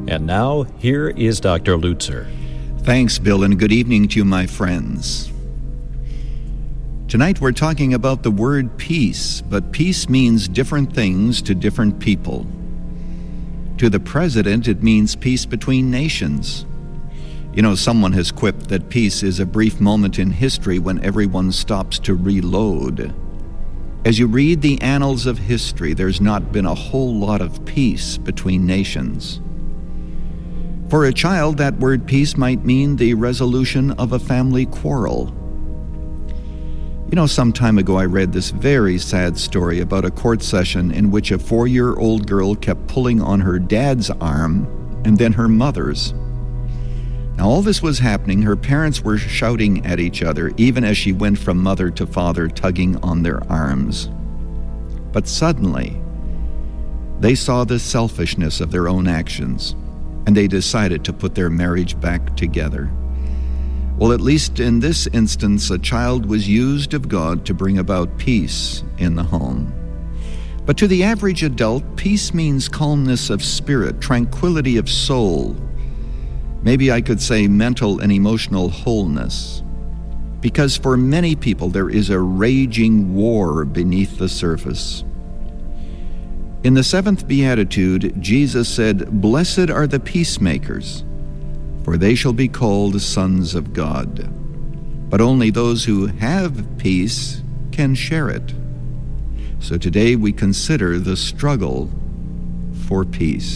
And now, here is Dr. Lutzer. Thanks, Bill, and good evening to you, my friends. Tonight we're talking about the word peace, but peace means different things to different people. To the president, it means peace between nations. You know, someone has quipped that peace is a brief moment in history when everyone stops to reload. As you read the annals of history, there's not been a whole lot of peace between nations. For a child, that word peace might mean the resolution of a family quarrel. You know, some time ago I read this very sad story about a court session in which a 4-year-old girl kept pulling on her dad's arm and then her mother's. Now, all this was happening, her parents were shouting at each other, even as she went from mother to father, tugging on their arms. But suddenly, they saw the selfishness of their own actions, and they decided to put their marriage back together. Well, at least in this instance, a child was used of God to bring about peace in the home. But to the average adult, peace means calmness of spirit, tranquility of soul. Maybe I could say mental and emotional wholeness. Because for many people, there is a raging war beneath the surface. In the 7th Beatitude, Jesus said, "Blessed are the peacemakers, for they shall be called sons of God." But only those who have peace can share it. So today we consider the struggle for peace.